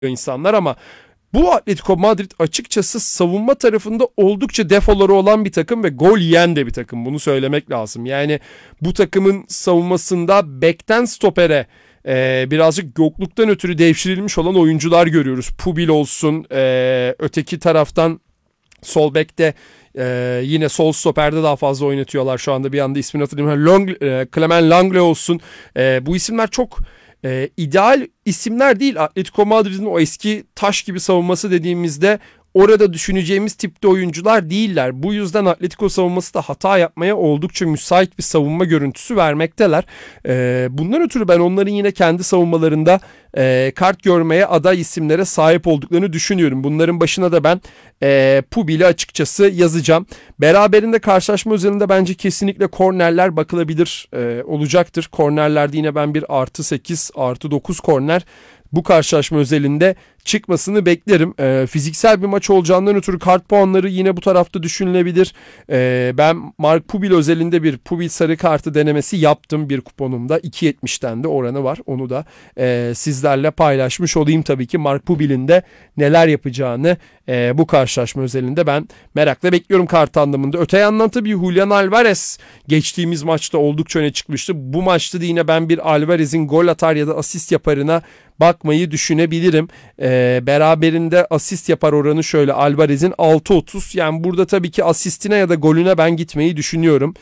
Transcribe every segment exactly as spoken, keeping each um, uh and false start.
insanlar ama bu Atletico Madrid açıkçası savunma tarafında oldukça defoları olan bir takım ve gol yiyen de bir takım. Bunu söylemek lazım. Yani bu takımın savunmasında bekten stopere e, birazcık yokluktan ötürü devşirilmiş olan oyuncular görüyoruz. Pubil olsun, e, öteki taraftan sol bekte e, yine sol stoperde daha fazla oynatıyorlar şu anda. Bir anda ismini hatırlamıyorum. Long, e, Clement Langley olsun. E, bu isimler çok e, ideal isimler değil. Atletico Madrid'in o eski taş gibi savunması dediğimizde orada düşüneceğimiz tipte oyuncular değiller. Bu yüzden Atletico savunması da hata yapmaya oldukça müsait bir savunma görüntüsü vermekteler. Ee, bundan ötürü ben onların yine kendi savunmalarında e, kart görmeye aday isimlere sahip olduklarını düşünüyorum. Bunların başına da ben e, Pubil'i açıkçası yazacağım. Beraberinde karşılaşma üzerinde bence kesinlikle kornerler bakılabilir e, olacaktır. Kornerlerde yine ben bir artı sekiz artı dokuz korner bu karşılaşma özelinde çıkmasını beklerim. E, fiziksel bir maç olacağından ötürü kart puanları yine bu tarafta düşünülebilir. E, ben Mark Pubil özelinde bir Pubil sarı kartı denemesi yaptım bir kuponumda. iki yetmişten de oranı var. Onu da e, sizlerle paylaşmış olayım tabii ki. Mark Pubil'in de neler yapacağını e, bu karşılaşma özelinde ben merakla bekliyorum kart anlamında. Öte yandan tabii Julian Alvarez geçtiğimiz maçta oldukça öne çıkmıştı. Bu maçta da yine ben bir Alvarez'in gol atar ya da asist yaparına bakmayı düşünebilirim. E, beraberinde asist yapar oranı şöyle Alvarez'in altı otuz. Yani burada tabii ki asistine ya da golüne ben gitmeyi düşünüyorum.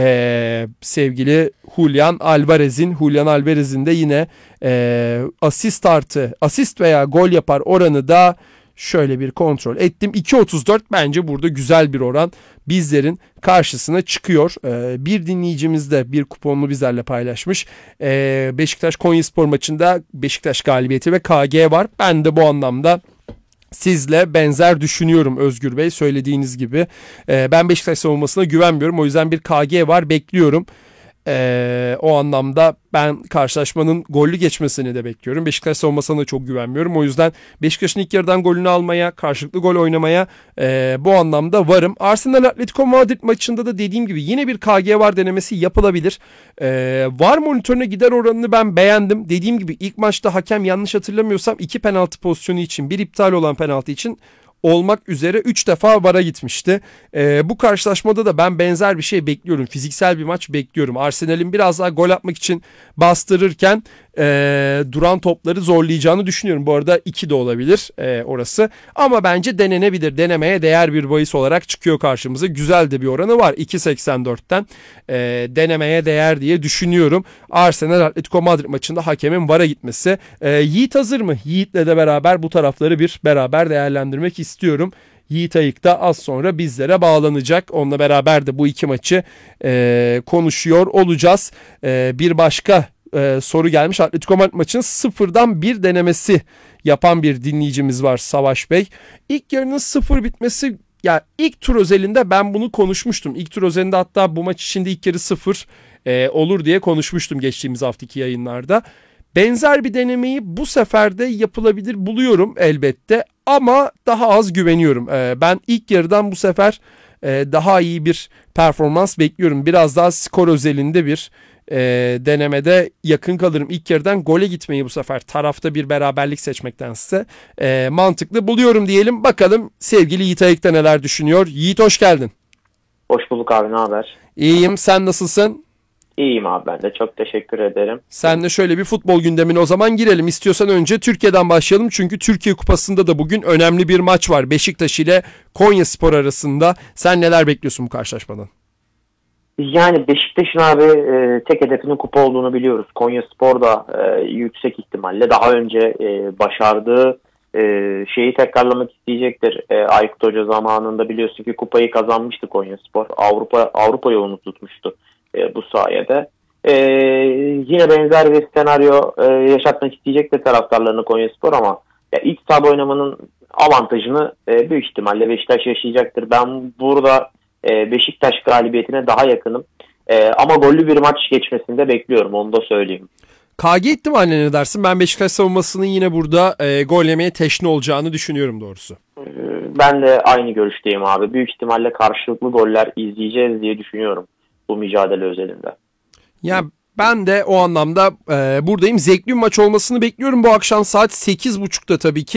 E, sevgili Julian Alvarez'in Julian Alvarez'in de yine e, asist artı asist veya gol yapar oranı da şöyle bir kontrol ettim. iki otuz dört bence burada güzel bir oran bizlerin karşısına çıkıyor. Ee, bir dinleyicimiz de bir kuponunu bizlerle paylaşmış. Ee, Beşiktaş Konyaspor maçında Beşiktaş galibiyeti ve K G var. Ben de bu anlamda sizle benzer düşünüyorum Özgür Bey söylediğiniz gibi. Ee, ben Beşiktaş savunmasına güvenmiyorum. O yüzden bir K G var bekliyorum. Ee, o anlamda ben karşılaşmanın gollü geçmesini de bekliyorum. Beşiktaş savunmasına da çok güvenmiyorum. O yüzden Beşiktaş'ın ilk yarıdan golünü almaya, karşılıklı gol oynamaya e, bu anlamda varım. Arsenal Atletico Madrid maçında da dediğim gibi yine bir K G var denemesi yapılabilir. E, var monitörüne gider oranını ben beğendim. Dediğim gibi ilk maçta hakem yanlış hatırlamıyorsam iki penaltı pozisyonu için, bir iptal olan penaltı için olmak üzere üç defa VAR'a gitmişti. Ee, bu karşılaşmada da ben benzer bir şey bekliyorum. Fiziksel bir maç bekliyorum. Arsenal'in biraz daha gol atmak için bastırırken e, duran topları zorlayacağını düşünüyorum. Bu arada iki de olabilir e, orası. Ama bence denenebilir. Denemeye değer bir bahis olarak çıkıyor karşımıza. Güzel de bir oranı var. iki seksen dörtten e, denemeye değer diye düşünüyorum. Arsenal Atletico Madrid maçında hakemin VAR'a gitmesi. E, Yiğit hazır mı? Yiğit'le de beraber bu tarafları bir beraber değerlendirmek istiyorum. Yiğit Ayık da az sonra bizlere bağlanacak. Onunla beraber de bu iki maçı e, konuşuyor olacağız. E, bir başka e, soru gelmiş. Atletico Madrid maçının sıfırdan bir denemesi yapan bir dinleyicimiz var Savaş Bey. İlk yarının sıfır bitmesi, ya ilk tur özelinde ben bunu konuşmuştum. İlk tur özelinde hatta bu maç içinde ilk yarı sıfır e, olur diye konuşmuştum geçtiğimiz haftaki yayınlarda. Benzer bir denemeyi bu sefer de yapılabilir buluyorum elbette ama daha az güveniyorum. Ee, ben ilk yarıdan bu sefer e, daha iyi bir performans bekliyorum. Biraz daha skor özelinde bir e, denemede yakın kalırım. İlk yarıdan gole gitmeyi bu sefer tarafta bir beraberlik seçmektense e, mantıklı buluyorum diyelim. Bakalım sevgili Yiğit Ayık'ta neler düşünüyor. Yiğit hoş geldin. Hoş bulduk abi, ne haber? İyiyim, sen nasılsın? İyiyim abi, ben de çok teşekkür ederim. Sen de şöyle bir futbol gündemine o zaman girelim. İstiyorsan önce Türkiye'den başlayalım. Çünkü Türkiye Kupası'nda da bugün önemli bir maç var. Beşiktaş ile Konyaspor arasında. Sen neler bekliyorsun bu karşılaşmadan? Yani Beşiktaş'ın abi e, tek hedefinin kupa olduğunu biliyoruz. Konyaspor da e, yüksek ihtimalle daha önce e, başardığı e, şeyi tekrarlamak isteyecektir. E, Aykut Hoca zamanında biliyorsun ki kupayı kazanmıştı Konyaspor. Avrupa Avrupa yolunu tutmuştu e, bu sayede. Ee, yine benzer bir senaryo e, yaşatmak isteyecektir taraftarlarını Konyaspor ama ya ilk sahada oynamanın avantajını e, büyük ihtimalle Beşiktaş yaşayacaktır. Ben burada e, Beşiktaş galibiyetine daha yakınım. E, ama gollü bir maç geçmesini de bekliyorum, onu da söyleyeyim. K G ihtimalle ne dersin? Ben Beşiktaş savunmasının yine burada e, gol yemeye teşne olacağını düşünüyorum doğrusu. E, ben de aynı görüşteyim abi. Büyük ihtimalle karşılıklı goller izleyeceğiz diye düşünüyorum bu mücadele özelinde. Ya Ben de o anlamda e, buradayım. Zevkli bir maç olmasını bekliyorum bu akşam saat sekiz buçukta tabii ki.